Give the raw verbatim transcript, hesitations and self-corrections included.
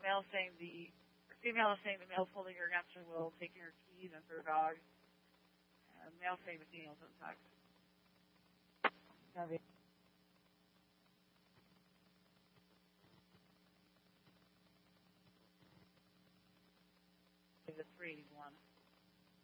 Male saying the or female is saying the male's holding her against her will, taking her keys and her dog. And male saying the female's in sex. The three eighty-one.